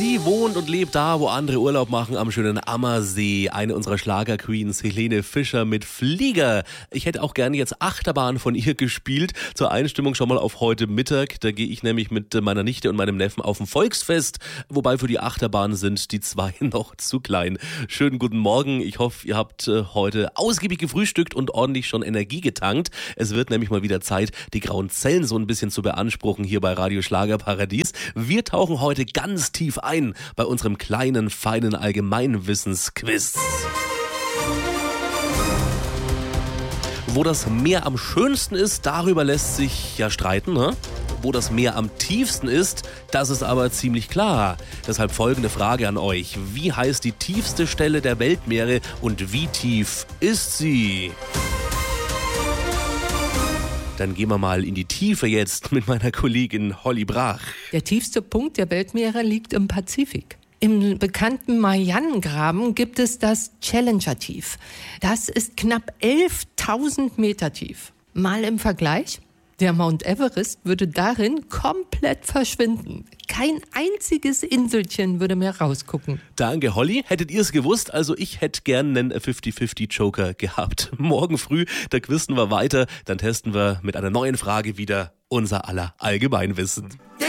Sie wohnt und lebt da, wo andere Urlaub machen, am schönen Ammersee. Eine unserer Schlager-Queens, Helene Fischer mit Flieger. Ich hätte auch gerne jetzt Achterbahn von ihr gespielt. Zur Einstimmung schon mal auf heute Mittag. Da gehe ich nämlich mit meiner Nichte und meinem Neffen auf ein Volksfest. Wobei für die Achterbahn sind die zwei noch zu klein. Schönen guten Morgen. Ich hoffe, ihr habt heute ausgiebig gefrühstückt und ordentlich schon Energie getankt. Es wird nämlich mal wieder Zeit, die grauen Zellen so ein bisschen zu beanspruchen hier bei Radio Schlagerparadies. Wir tauchen heute ganz tief ein bei unserem kleinen, feinen Allgemeinwissensquiz. Wo das Meer am schönsten ist, darüber lässt sich ja streiten, ne? Wo das Meer am tiefsten ist, das ist aber ziemlich klar. Deshalb folgende Frage an euch. Wie heißt die tiefste Stelle der Weltmeere und wie tief ist sie? Dann gehen wir mal in die Tiefe jetzt mit meiner Kollegin Holly Brach. Der tiefste Punkt der Weltmeere liegt im Pazifik. Im bekannten Marianengraben gibt es das Challenger-Tief. Das ist knapp 11.000 Meter tief. Mal im Vergleich: der Mount Everest würde darin komplett verschwinden. Kein einziges Inselchen würde mehr rausgucken. Danke, Holly. Hättet ihr es gewusst? Also ich hätte gern einen 50-50-Joker gehabt. Morgen früh, da quizzen wir weiter. Dann testen wir mit einer neuen Frage wieder unser aller Allgemeinwissen.